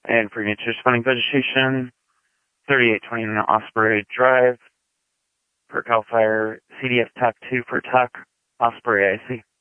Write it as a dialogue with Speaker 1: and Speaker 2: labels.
Speaker 1: and for nature spawning vegetation, 3829 Osprey Drive for CAL FIRE, CDF TAC 2 for TAC, Osprey IC.